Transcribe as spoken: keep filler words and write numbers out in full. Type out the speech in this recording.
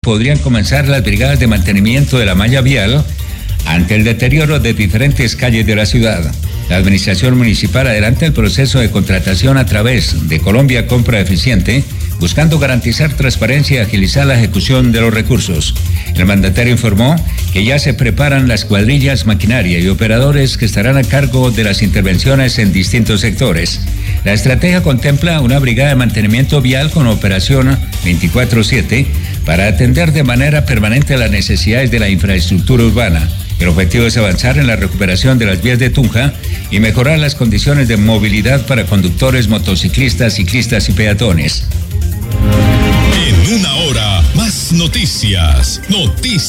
podrían comenzar las brigadas de mantenimiento de la malla vial ante el deterioro de diferentes calles de la ciudad. La administración municipal adelanta el proceso de contratación a través de Colombia Compra Eficiente, buscando garantizar transparencia y agilizar la ejecución de los recursos. El mandatario informó que ya se preparan las cuadrillas, maquinaria y operadores que estarán a cargo de las intervenciones en distintos sectores. La estrategia contempla una brigada de mantenimiento vial con operación veinticuatro siete para atender de manera permanente las necesidades de la infraestructura urbana. El objetivo es avanzar en la recuperación de las vías de Tunja y mejorar las condiciones de movilidad para conductores, motociclistas, ciclistas y peatones. En una hora, más noticias. Noticias.